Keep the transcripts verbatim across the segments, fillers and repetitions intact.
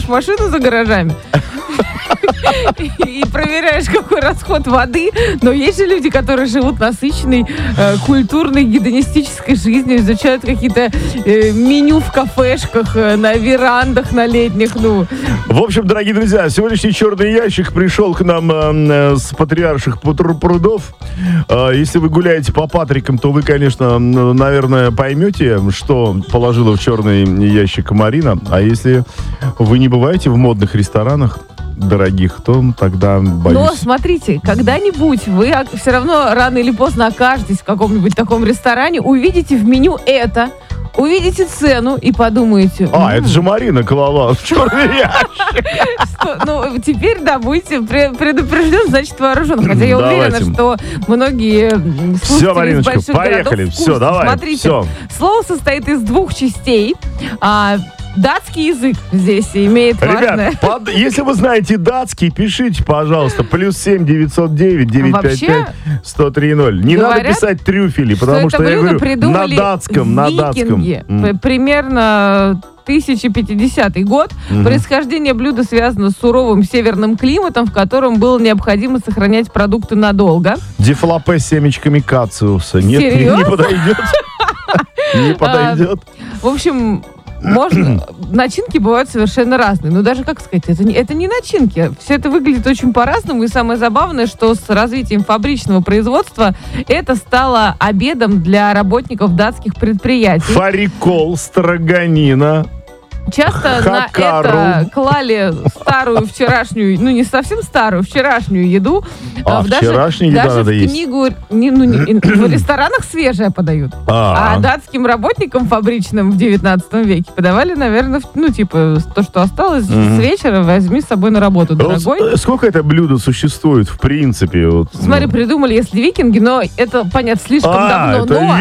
машину за гаражами и проверяешь, какой расход воды. Но есть же люди, которые живут насыщенной, э, культурной, гедонистической жизнью, изучают какие-то э, меню в кафешках, э, на верандах, на летних. Ну. В общем, дорогие друзья, сегодняшний черный ящик пришел к нам э, с патриарших прудов. Э, если вы гуляете по Патрикам, то вы, конечно, наверное, поймете, что положила в черный ящик Марина. А если вы не бываете в модных ресторанах дорогих, то тогда боюсь. Но смотрите, когда-нибудь вы все равно рано или поздно окажетесь в каком-нибудь таком ресторане, увидите в меню это, увидите цену и подумаете... А, это же Марина клала в черный ящик. Ну, теперь, да, будете предупрежден, значит, вооружен. Хотя я уверена, что многие слушатели из больших городов в курсе. Все, давай, смотрите, слово состоит из двух частей. Датский язык здесь имеет важное... Ребят, под, если вы знаете датский, пишите, пожалуйста, плюс семь девятьсот девять девятьсот пятьдесят пять сто три ноль. Не говорят, надо писать трюфели, потому что, что я говорю, на датском, на датском. Mm. Примерно тысяча пятидесятый год. Mm-hmm. Происхождение блюда связано с суровым северным климатом, в котором было необходимо сохранять продукты надолго. Дефлопе с семечками кациуса. Нет, не, не подойдет. Не подойдет. В общем... Можно, начинки бывают совершенно разные. Но даже, как сказать, это не, это не начинки. Все это выглядит очень по-разному. И самое забавное, что с развитием фабричного производства это стало обедом для работников датских предприятий. Фарикол, строганина. Часто Хакару. На это клали старую вчерашнюю, ну не совсем старую, вчерашнюю еду. А, даже, вчерашнюю еду даже надо в книгу, не, ну, не, в ресторанах свежее подают. А, а датским работникам фабричным в девятнадцатом веке подавали, наверное, ну типа то, что осталось mm-hmm. с вечера, возьми с собой на работу, дорогой. Вот сколько это блюдо существует в принципе? Вот, Смотри, ну. придумали, если викинги, но это, понятно, слишком а, давно. Но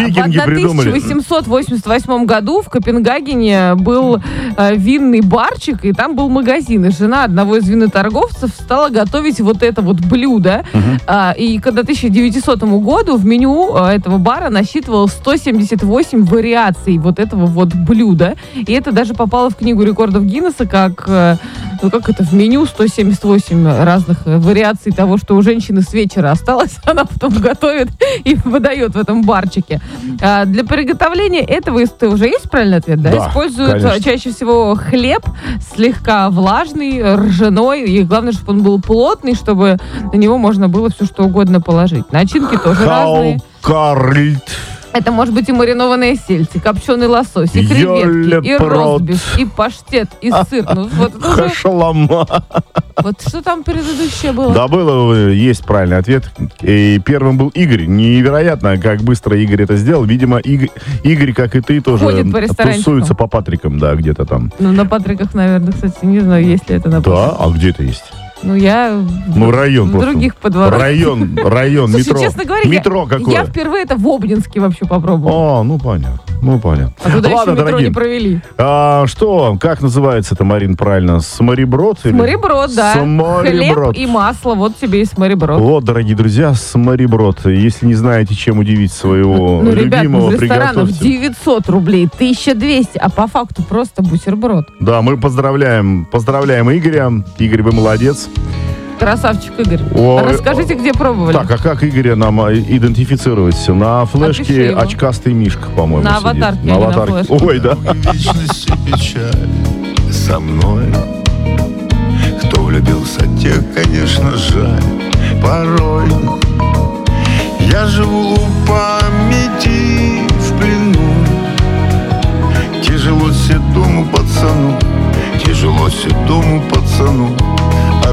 в тысяча восемьсот восемьдесят восьмом году в Копенгагене был винный барчик, и там был магазин. И жена одного из виноторговцев стала готовить вот это вот блюдо. Uh-huh. А, и когда к тысяча девятисотому году в меню а, этого бара насчитывалось сто семьдесят восемь вариаций вот этого вот блюда. И это даже попало в книгу рекордов Гиннесса как, ну как это, в меню сто семьдесят восемь разных вариаций того, что у женщины с вечера осталось. Она потом готовит и выдает в этом барчике. А, для приготовления этого уже есть правильный ответ, да? Да, используют конечно. Чаще всего хлеб слегка влажный, ржаной, и главное, чтобы он был плотный, чтобы на него можно было все что угодно положить. Начинки тоже разные. Хаукарльт. Это может быть и маринованная сельдь, и копченый лосось, и креветки, и ростбиф, и паштет, и сыр. Ну, вот, Хашалама. Вот что там предыдущее было? Да, было, есть правильный ответ. И первым был Игорь. Невероятно, как быстро Игорь это сделал. Видимо, Игорь, Игорь как и ты, тоже по тусуется по Патрикам, да, где-то там. Ну, на Патриках, наверное, кстати, не знаю, есть ли это на Патриках. Да, а где это есть? Ну, я ну, район в просто. других подворотах. Район, район, Слушай, метро. честно говоря, метро я, какое? я впервые это в Обнинске вообще попробовал. А, ну понятно, ну понятно. А туда Ладно, еще метро дорогие. не провели. А, что, как называется это, Марин, правильно? Смореброд? Смореброд, да. Смореброд. Хлеб и масло, вот тебе и смореброд. Вот, дорогие друзья, смореброд. Если не знаете, чем удивить своего ну, любимого, ребят, в ресторанах приготовьте. девятьсот рублей, тысяча двести, а по факту просто бутерброд. Да, мы поздравляем, поздравляем Игоря. Игорь, вы молодец. Красавчик Игорь. О, расскажите, где пробовали. Так, а как Игоря нам идентифицировать? На флешке очкастый Мишка, по-моему, На сидит. аватарке, на а не аватарке. на флешке. Ой, да. Вечность и печаль со мной. Кто влюбился, тех, конечно, жаль. Порой я живу в памяти в плену. Тяжело седому пацану, тяжело седому пацану.